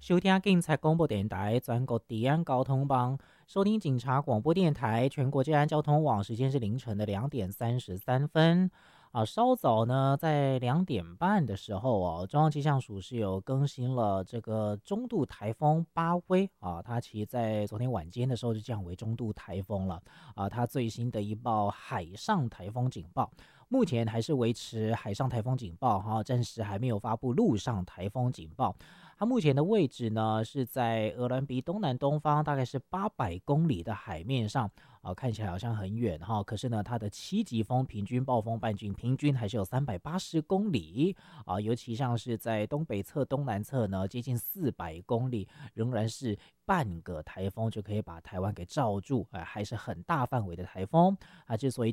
收听警察广播电台全国治安交通网，收听警察广播电台全国治安交通网，时间是凌晨的2点33分。稍早呢，在2点半的时候哦，中央气象署是有更新了这个中度台风巴威啊，它其实在昨天晚间的时候就降为中度台风了啊，它最新的一报海上台风警报。目前还是维持海上台风警报哈，暂时还没有发布陆上台风警报。它目前的位置呢是在鹅銮鼻东南东方，大概是800公里的海面上看起来好像很远哈，可是呢，它的7级风平均暴风半径平均还是有380公里尤其像是在东北侧、东南侧呢，接近400公里，仍然是半个台风就可以把台湾给罩住，还是很大范围的台风之所以